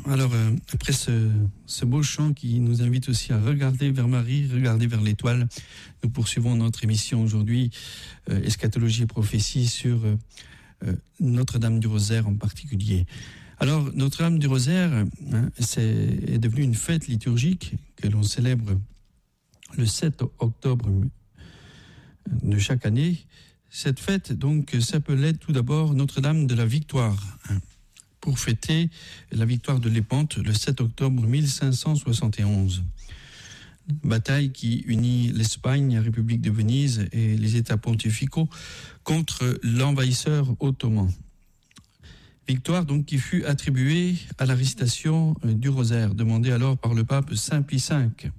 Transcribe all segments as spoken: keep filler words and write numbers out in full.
Alors, euh, après ce, ce beau chant qui nous invite aussi à regarder vers Marie, regarder vers l'étoile, nous poursuivons notre émission aujourd'hui, euh, Eschatologie et prophétie, sur euh, euh, Notre-Dame du Rosaire en particulier. Alors, Notre-Dame du Rosaire hein, c'est, est devenue une fête liturgique que l'on célèbre le sept octobre de chaque année. Cette fête, donc, s'appelait tout d'abord Notre-Dame de la Victoire, hein, pour fêter la victoire de Lépante le sept octobre mille cinq cent soixante et onze. Bataille qui unit l'Espagne, la République de Venise et les États pontificaux contre l'envahisseur ottoman. Victoire donc qui fut attribuée à la récitation du rosaire, demandée alors par le pape Saint Pie cinq.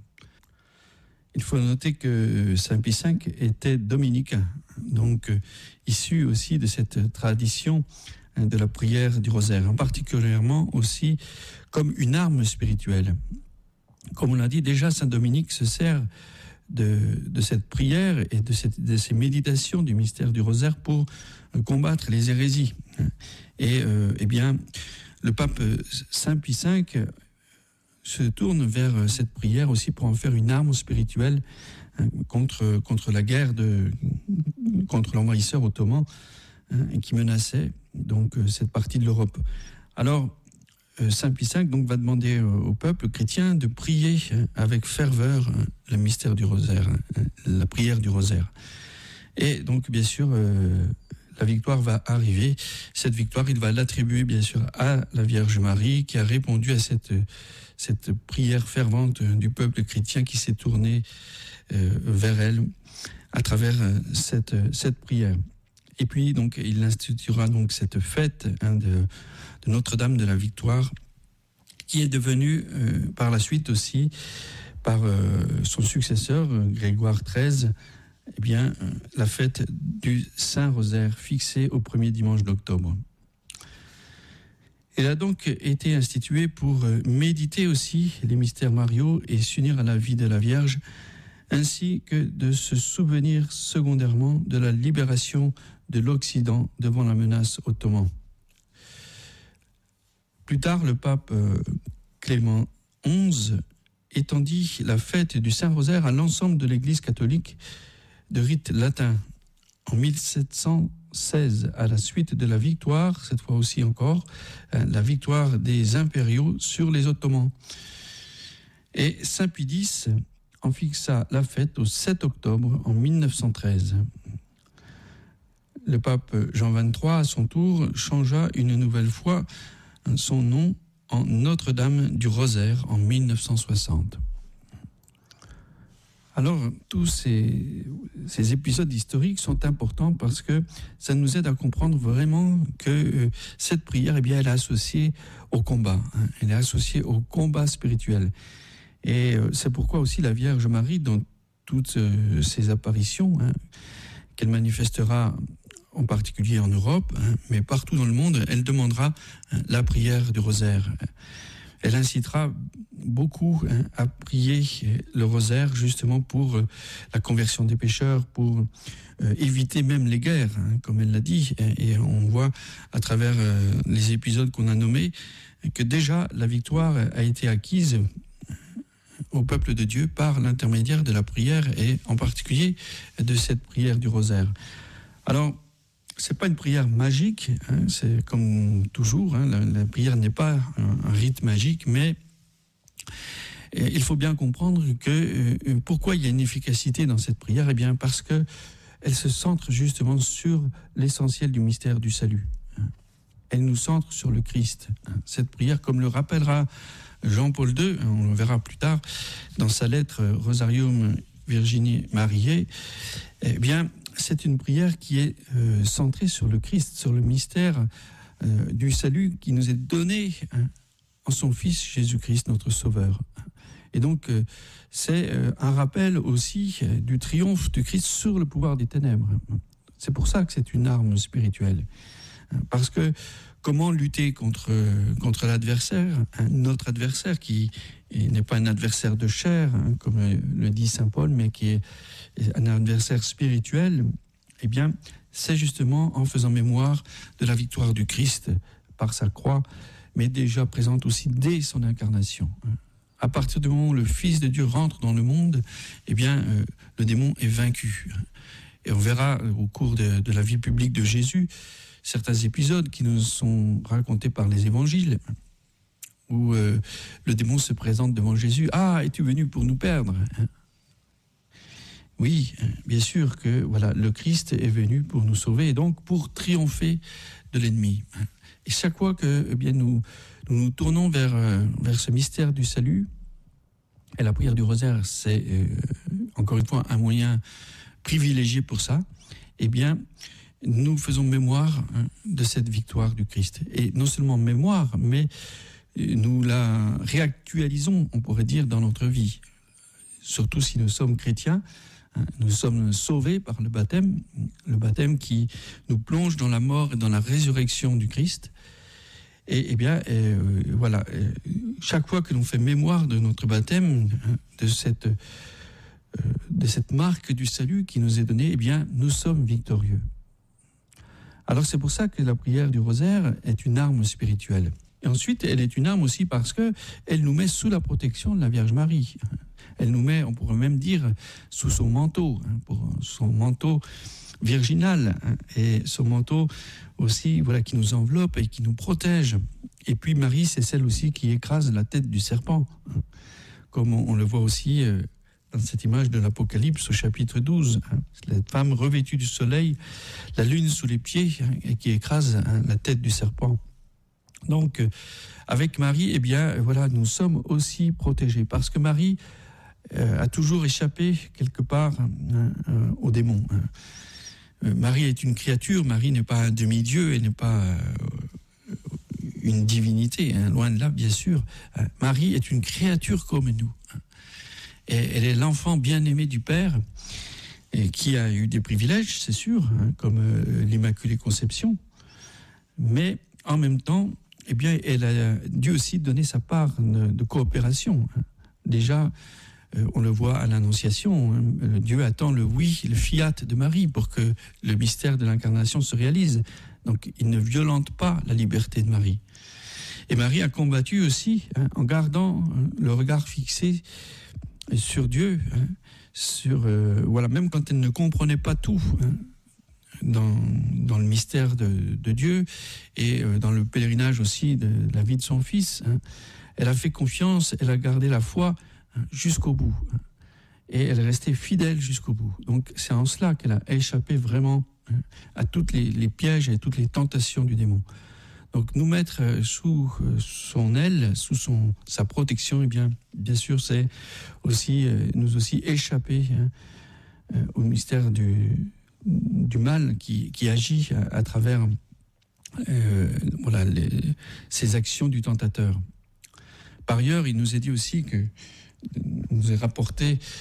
Il faut noter que Saint Pie cinq était dominicain, donc euh, issu aussi de cette tradition hein, de la prière du rosaire, en particulièrement aussi comme une arme spirituelle. Comme on l'a dit, déjà Saint Dominique se sert de, de cette prière et de, cette, de ces méditations du mystère du rosaire pour euh, combattre les hérésies. Et euh, eh bien, le pape Saint Pie cinq se tourne vers cette prière aussi pour en faire une arme spirituelle hein, contre, contre la guerre, de, contre l'envahisseur ottoman hein, qui menaçait donc cette partie de l'Europe. Alors, Saint Pie cinq donc, va demander au peuple chrétien de prier avec ferveur le mystère du rosaire, la prière du rosaire. Et donc, bien sûr, euh, la victoire va arriver. Cette victoire, il va l'attribuer, bien sûr, à la Vierge Marie, qui a répondu à cette, cette prière fervente du peuple chrétien qui s'est tourné euh, vers elle à travers cette, cette prière. Et puis, donc, il instituera donc cette fête hein, de, de Notre-Dame de la Victoire, qui est devenue euh, par la suite aussi, par euh, son successeur, Grégoire treize, eh bien, euh, la fête du Saint-Rosaire, fixée au premier dimanche d'octobre. Elle a donc été instituée pour euh, méditer aussi les mystères mariaux et s'unir à la vie de la Vierge, ainsi que de se souvenir secondairement de la libération de l'Occident devant la menace ottomane. Plus tard, le pape Clément onze étendit la fête du Saint-Rosaire à l'ensemble de l'Église catholique de rite latin. En mille sept cent seize, à la suite de la victoire, cette fois aussi encore, la victoire des impériaux sur les Ottomans. Et Saint Pie X en fixa la fête au sept octobre en mille neuf cent treize. Le pape Jean vingt-trois, à son tour, changea une nouvelle fois son nom en Notre-Dame du Rosaire en mille neuf cent soixante. Alors, tous ces, ces épisodes historiques sont importants parce que ça nous aide à comprendre vraiment que euh, cette prière, eh bien, elle est associée au combat. Hein, elle est associée au combat spirituel. Et euh, c'est pourquoi aussi la Vierge Marie, dans toutes euh, ses apparitions, hein, qu'elle manifestera en particulier en Europe, hein, mais partout dans le monde, elle demandera hein, la prière du rosaire. Elle incitera beaucoup hein, à prier le rosaire justement pour euh, la conversion des pécheurs, pour euh, éviter même les guerres, hein, comme elle l'a dit. Et on voit à travers euh, les épisodes qu'on a nommés que déjà la victoire a été acquise au peuple de Dieu par l'intermédiaire de la prière et en particulier de cette prière du rosaire. Alors, c'est pas une prière magique, hein, c'est comme toujours, hein, la, la prière n'est pas un, un rite magique, mais euh, il faut bien comprendre que euh, pourquoi il y a une efficacité dans cette prière, eh bien parce que elle se centre justement sur l'essentiel du mystère du salut. Hein. Elle nous centre sur le Christ. Hein. Cette prière, comme le rappellera Jean-Paul deux, hein, on le verra plus tard dans sa lettre Rosarium Virginie Mariae, eh bien c'est une prière qui est euh, centrée sur le Christ, sur le mystère euh, du salut qui nous est donné hein, en son Fils Jésus-Christ, notre Sauveur. Et donc, euh, c'est euh, un rappel aussi euh, du triomphe du Christ sur le pouvoir des ténèbres. C'est pour ça que c'est une arme spirituelle. Parce que comment lutter contre, contre l'adversaire, hein, notre adversaire qui n'est pas un adversaire de chair, hein, comme le dit saint Paul, mais qui est un adversaire spirituel, eh bien, c'est justement en faisant mémoire de la victoire du Christ par sa croix mais déjà présente aussi dès son incarnation. À partir du moment où le Fils de Dieu rentre dans le monde, eh bien, euh, le démon est vaincu. Et on verra euh, au cours de, de la vie publique de Jésus certains épisodes qui nous sont racontés par les évangiles, où euh, le démon se présente devant Jésus. « Ah, es-tu venu pour nous perdre ?» Oui, bien sûr que voilà, le Christ est venu pour nous sauver et donc pour triompher de l'ennemi. Et chaque fois que eh bien, nous, nous nous tournons vers, euh, vers ce mystère du salut, et la prière du rosaire, c'est euh, encore une fois un moyen privilégié pour ça, eh bien, nous faisons mémoire hein, de cette victoire du Christ. Et non seulement mémoire, mais nous la réactualisons, on pourrait dire, dans notre vie. Surtout si nous sommes chrétiens, hein, nous sommes sauvés par le baptême, le baptême qui nous plonge dans la mort et dans la résurrection du Christ. Et, et bien, euh, voilà, euh, chaque fois que l'on fait mémoire de notre baptême, hein, de cette, euh, de cette marque du salut qui nous est donnée, eh bien, nous sommes victorieux. Alors c'est pour ça que la prière du rosaire est une arme spirituelle. Et ensuite, elle est une arme aussi parce qu'elle nous met sous la protection de la Vierge Marie. Elle nous met, on pourrait même dire, sous son manteau, hein, pour son manteau virginal, hein, et son manteau aussi, voilà, qui nous enveloppe et qui nous protège. Et puis Marie, c'est celle aussi qui écrase la tête du serpent, hein, comme on, on le voit aussi euh, dans cette image de l'Apocalypse au chapitre douze. Hein, la femme revêtue du soleil, la lune sous les pieds, hein, et qui écrase hein, la tête du serpent. Donc, euh, avec Marie, eh bien, voilà, nous sommes aussi protégés parce que Marie euh, a toujours échappé quelque part hein, euh, aux démons. Hein. Euh, Marie est une créature, Marie n'est pas un demi-dieu, elle n'est pas euh, une divinité, hein, loin de là, bien sûr. Hein. Marie est une créature comme nous. Hein. Et elle est l'enfant bien-aimé du Père, et qui a eu des privilèges, c'est sûr, hein, comme euh, l'Immaculée Conception. Mais en même temps, eh bien, elle a dû aussi donner sa part de, de coopération. Déjà, euh, on le voit à l'Annonciation, hein, Dieu attend le oui, le fiat de Marie pour que le mystère de l'incarnation se réalise. Donc, il ne violente pas la liberté de Marie. Et Marie a combattu aussi hein, en gardant hein, le regard fixé sur Dieu, hein, sur, euh, voilà, même quand elle ne comprenait pas tout, hein, Dans, dans le mystère de, de Dieu et euh, dans le pèlerinage aussi de, de la vie de son fils. Hein. Elle a fait confiance, elle a gardé la foi hein, jusqu'au bout. Hein. Et elle est restée fidèle jusqu'au bout. Donc c'est en cela qu'elle a échappé vraiment hein, à tous les, les pièges et toutes les tentations du démon. Donc nous mettre euh, sous euh, son aile, sous son, sa protection, eh bien, bien sûr, c'est aussi euh, nous aussi échapper hein, euh, au mystère du du mal qui, qui agit à, à travers euh, voilà, les, ces actions du tentateur. Par ailleurs, il nous est dit aussi que, il nous est rapporté